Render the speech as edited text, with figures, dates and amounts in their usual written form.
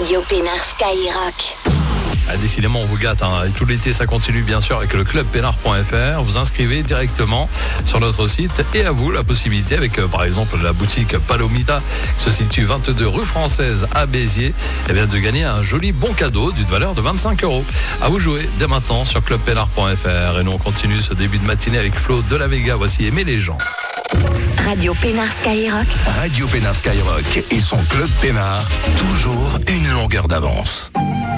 Radio Pénard Skyrock. Ah, décidément, on vous gâte. Et tout l'été, ça continue bien sûr avec le clubpénard.fr. Vous inscrivez directement sur notre site et à vous la possibilité avec par exemple la boutique Palomita qui se situe 22 rue Française à Béziers, de gagner un joli bon cadeau d'une valeur de 25 €. À vous jouer dès maintenant sur clubpénard.fr. Et nous on continue ce début de matinée avec Flo de la Vega. Voici Aimer les gens. Radio Pénard Skyrock. Radio Pénard Skyrock et son club Pénard, toujours une longueur d'avance.